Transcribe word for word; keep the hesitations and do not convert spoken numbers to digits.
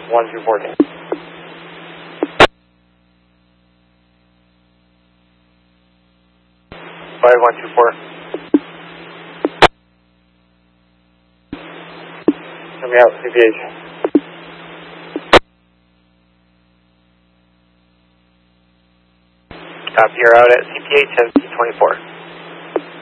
one two four. Five one two four. Coming out, C P H. Copy, you're out at C P H seventeen twenty-four.